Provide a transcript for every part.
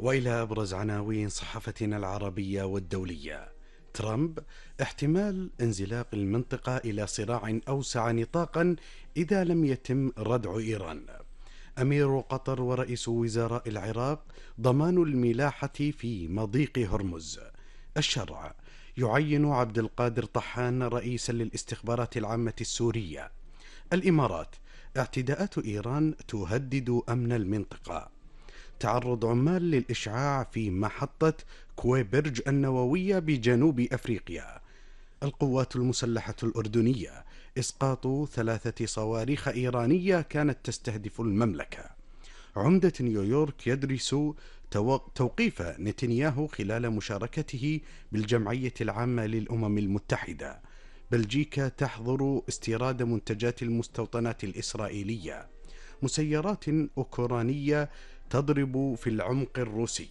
وإلى أبرز عناوين صحفتنا العربية والدولية. ترامب: احتمال انزلاق المنطقة إلى صراع أوسع نطاقا إذا لم يتم ردع إيران. أمير قطر ورئيس وزراء العراق: ضمان الملاحة في مضيق هرمز. الشرع: يعين عبد القادر طحان رئيسا للاستخبارات العامة السورية. الإمارات: اعتداءات إيران تهدد أمن المنطقة. تعرض عمال للإشعاع في محطة كويبرج النووية بجنوب أفريقيا. القوات المسلحة الأردنية: إسقاط 3 صواريخ إيرانية كانت تستهدف المملكة. عمدة نيويورك يدرس توقيف نتنياهو خلال مشاركته بالجمعية العامة للأمم المتحدة. بلجيكا تحظر استيراد منتجات المستوطنات الإسرائيلية. مسيرات أوكرانية تضرب في العمق الروسي.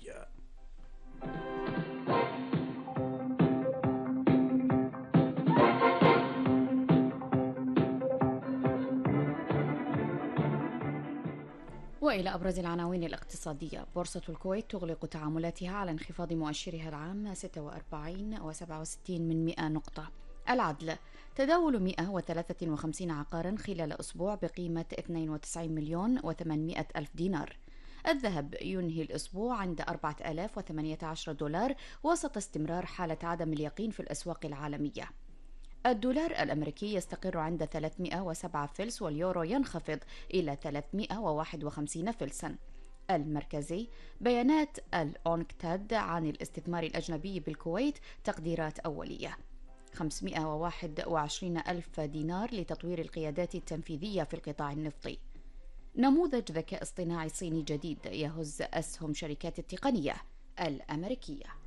وإلى أبرز العناوين الاقتصادية. بورصة الكويت تغلق تعاملاتها على انخفاض مؤشرها العام 46.67 نقطة. العدل: تداول 153 عقارا خلال أسبوع بقيمة 92,800,000 دينار. الذهب ينهي الأسبوع عند 4018 دولار وسط استمرار حالة عدم اليقين في الأسواق العالمية. الدولار الأمريكي يستقر عند 307 فلس، واليورو ينخفض إلى 351 فلسا. المركزي: بيانات الأونكتاد عن الاستثمار الأجنبي بالكويت، تقديرات أولية. 521 ألف دينار لتطوير القيادات التنفيذية في القطاع النفطي. نموذج ذكاء اصطناعي صيني جديد يهز أسهم شركات التقنية الأمريكية.